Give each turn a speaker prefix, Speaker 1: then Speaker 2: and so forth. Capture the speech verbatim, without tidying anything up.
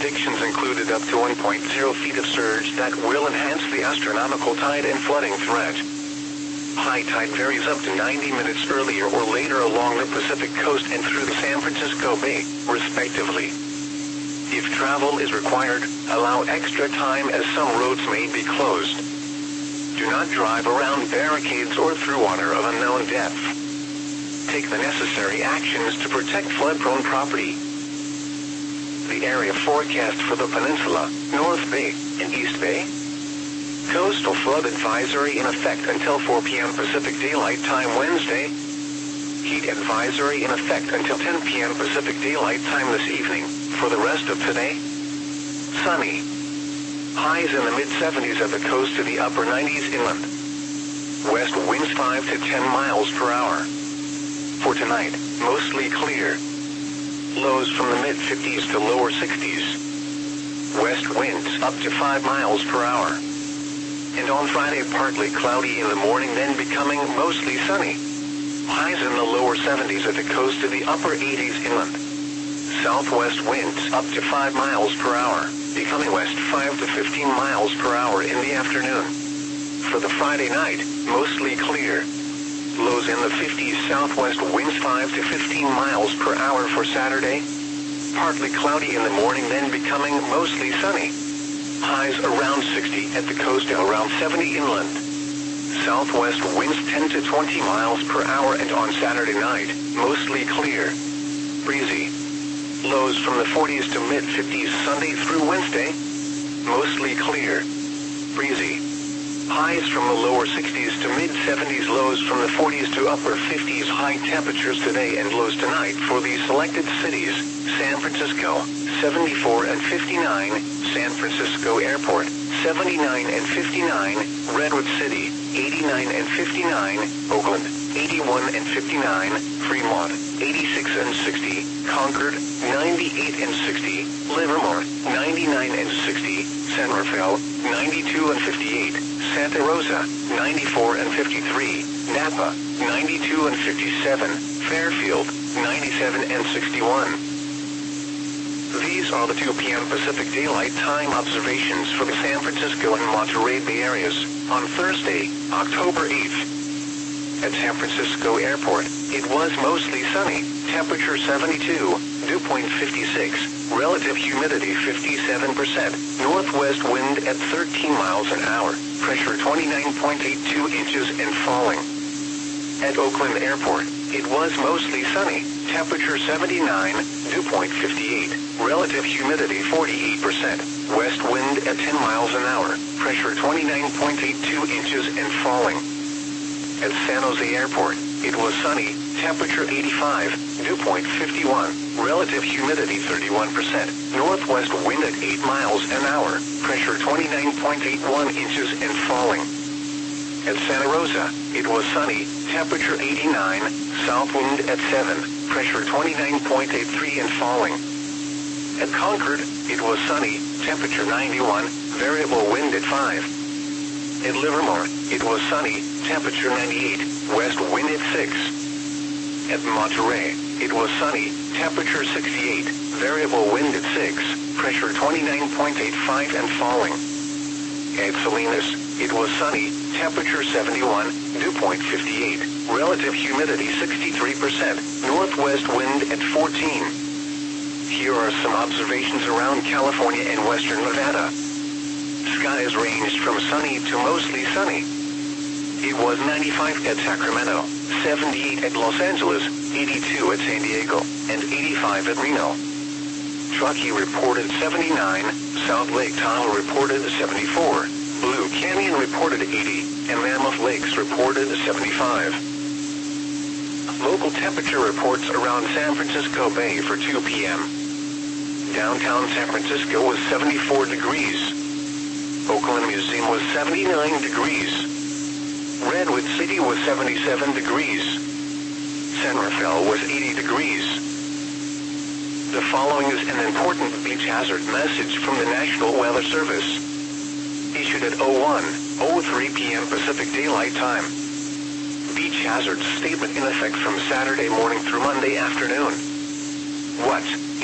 Speaker 1: predictions included up to one point zero feet of surge that will enhance the astronomical tide and flooding threat. High tide varies up to ninety minutes earlier or later along the Pacific coast and through the San Francisco Bay, respectively. If travel is required, allow extra time as some roads may be closed. Do not drive around barricades or through water of unknown depth. Take the necessary actions to protect flood-prone property. The area forecast for the peninsula, North Bay, and East Bay. Coastal flood advisory in effect until four p m Pacific Daylight Time Wednesday. Heat advisory in effect until ten p m Pacific Daylight Time this evening. For the rest of today, sunny. Highs in the mid seventies at the coast to the upper nineties inland. West winds five to ten miles per hour. For tonight, mostly clear. Lows from the mid fifties to lower sixties. West winds up to five miles per hour. And on Friday, partly cloudy in the morning, then becoming mostly sunny. Highs in the lower seventies at the coast to the upper eighties inland. Southwest winds up to five miles per hour, becoming west five to fifteen miles per hour in the afternoon. For the Friday night, mostly clear. Lows in the fifties, southwest winds five to fifteen miles per hour for Saturday. Partly cloudy in the morning, then becoming mostly sunny. Highs around sixty at the coast and around seventy inland. Southwest winds ten to twenty miles per hour, and on Saturday night, mostly clear. Breezy. Lows from the forties to mid fifties Sunday through Wednesday. Mostly clear. Breezy. Highs from the lower sixties to mid seventies, lows from the forties to upper fifties. High temperatures today and lows tonight for the selected cities: San Francisco, seventy-four and fifty-nine, San Francisco Airport, seventy-nine and fifty-nine, Redwood City, eighty-nine and fifty-nine, Oakland, eighty-one and fifty-nine, Fremont, eighty-six and sixty, Concord, ninety-eight and sixty, Livermore, ninety-nine and sixty, San Rafael, ninety-two and fifty-eight, Santa Rosa, ninety-four and fifty-three, Napa, ninety-two and fifty-seven, Fairfield, ninety-seven and sixty-one. These are the two p m Pacific Daylight Time observations for the San Francisco and Monterey Bay areas on Thursday, October eighth. At San Francisco Airport, it was mostly sunny, temperature seventy-two, dew point fifty-six, relative humidity fifty-seven percent, northwest wind at thirteen miles an hour, pressure twenty-nine point eight two inches and falling. At Oakland Airport, it was mostly sunny, temperature seventy-nine, dew point fifty-eight, relative humidity forty-eight percent, west wind at ten miles an hour, pressure twenty-nine point eight two inches and falling. At San Jose Airport, it was sunny, temperature eighty-five, dew point fifty-one, relative humidity thirty-one percent, northwest wind at eight miles an hour, pressure twenty-nine point eight one inches and falling. At Santa Rosa, it was sunny, temperature eighty-nine, south wind at seven, pressure twenty-nine point eight three and falling. At Concord, it was sunny, temperature ninety-one, variable wind at five. At Livermore, it was sunny, temperature ninety-eight, west wind at six. At Monterey, it was sunny, temperature sixty-eight, variable wind at six, pressure twenty-nine point eight five and falling. At Salinas, it was sunny, temperature seventy-one, dew point fifty-eight, relative humidity sixty-three percent, northwest wind at fourteen. Here are some observations around California and western Nevada. Skies ranged from sunny to mostly sunny. It was ninety-five at Sacramento, seventy-eight at Los Angeles, eighty-two at San Diego, and eighty-five at Reno. Truckee reported seventy-nine, South Lake Tahoe reported seventy-four, Blue Canyon reported eighty, and Mammoth Lakes reported seventy-five. Local temperature reports around San Francisco Bay for two p m Downtown San Francisco was seventy-four degrees. Oakland Museum was seventy-nine degrees. Redwood City was seventy-seven degrees. San Rafael was eighty degrees. The following is an important beach hazard message from the National Weather Service. Issued at oh one oh three p m Pacific Daylight Time. Beach hazard statement in effect from Saturday morning through Monday afternoon. What